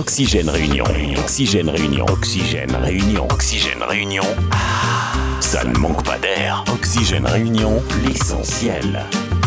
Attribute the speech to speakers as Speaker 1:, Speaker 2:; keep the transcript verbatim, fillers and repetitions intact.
Speaker 1: Oxygène Réunion. Oxygène Réunion. Oxygène Réunion. Oxygène Réunion. Ah, ça ne manque pas d'air. Oxygène Réunion, l'essentiel.